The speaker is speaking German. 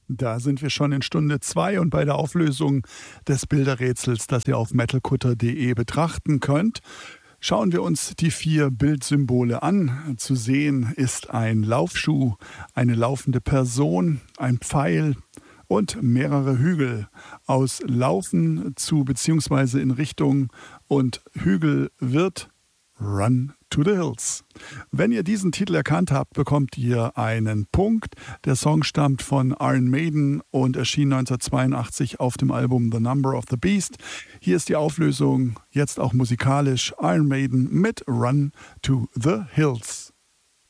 Da sind wir schon in Stunde 2 und bei der Auflösung des Bilderrätsels, das ihr auf metalkutter.de betrachten könnt. Schauen wir uns die 4 Bildsymbole an. Zu sehen ist ein Laufschuh, eine laufende Person, ein Pfeil und mehrere Hügel. Aus Laufen zu bzw. in Richtung und Hügel wird Run to the Hills. Wenn ihr diesen Titel erkannt habt, bekommt ihr einen Punkt. Der Song stammt von Iron Maiden und erschien 1982 auf dem Album The Number of the Beast. Hier ist die Auflösung, jetzt auch musikalisch, Iron Maiden mit Run to the Hills.